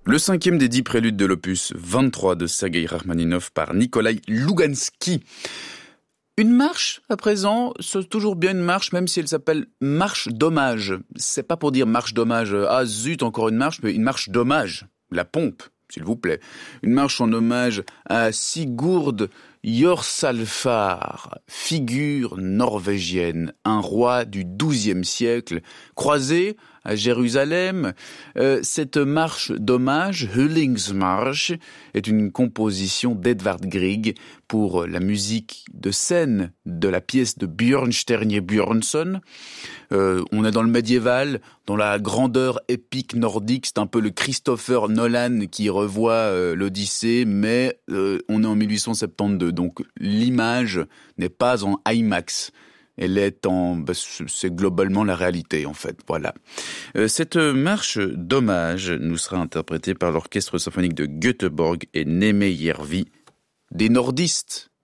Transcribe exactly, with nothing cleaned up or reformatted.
Le cinquième des dix préludes de l'opus vingt-trois de Sergueï Rachmaninov par Nikolai Lougansky. Une marche, à présent, c'est toujours bien une marche, même si elle s'appelle marche d'hommage. C'est pas pour dire marche d'hommage, ah zut, encore une marche, mais une marche d'hommage. La pompe, s'il vous plaît. Une marche en hommage à Sigurd Jorsalfar, figure norvégienne, un roi du douzième siècle, croisé à Jérusalem. Euh, cette marche d'hommage, Hyllingsmarsch, est une composition d'Edvard Grieg pour la musique de scène de la pièce de Björnstjerne Björnsson. Euh, on est dans le médiéval, dans la grandeur épique nordique, c'est un peu le Christopher Nolan qui revoit euh, l'Odyssée, mais euh, on est en mille huit cent soixante-douze, donc l'image n'est pas en IMAX. Elle est en, bah, c'est globalement la réalité en fait, voilà. Euh, cette marche d'hommage nous sera interprétée par l'orchestre symphonique de Göteborg et Némé Järvi, des nordistes